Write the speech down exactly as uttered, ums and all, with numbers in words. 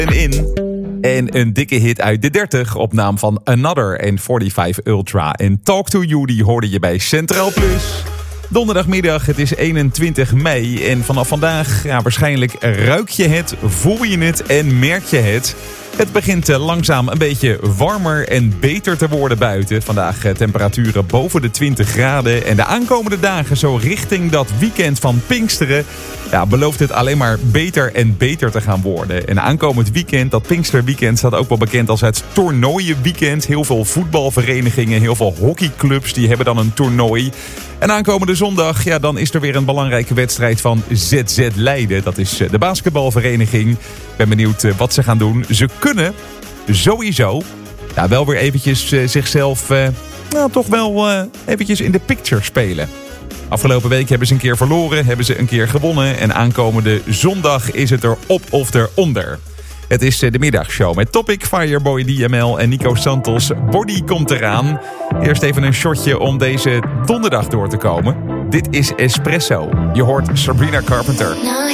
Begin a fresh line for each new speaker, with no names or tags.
in. En een dikke hit uit de dertig op naam van Another en vijfenveertig Ultra. En Talk to You, die hoorde je bij Centraal Plus. Donderdagmiddag, het is eenentwintig mei. En vanaf vandaag, ja, waarschijnlijk ruik je het, voel je het en merk je het. Het begint langzaam een beetje warmer en beter te worden buiten. Vandaag temperaturen boven de twintig graden. En de aankomende dagen, zo richting dat weekend van Pinksteren, ja, belooft het alleen maar beter en beter te gaan worden. En aankomend weekend, dat Pinksterweekend, staat ook wel bekend als het toernooienweekend. Heel veel voetbalverenigingen, heel veel hockeyclubs, die hebben dan een toernooi. En aankomende zondag, ja, dan is er weer een belangrijke wedstrijd van Z Z Leiden. Dat is de basketbalvereniging. Ik ben benieuwd wat ze gaan doen. Ze kunnen sowieso, ja, wel weer eventjes uh, zichzelf uh, nou, toch wel uh, eventjes in de picture spelen. Afgelopen week hebben ze een keer verloren, hebben ze een keer gewonnen. En aankomende zondag is het er op of eronder. Het is de middagshow met Topic, Fireboy, D M L en Nico Santos. Body komt eraan. Eerst even een shotje om deze donderdag door te komen. Dit is Espresso. Je hoort Sabrina Carpenter.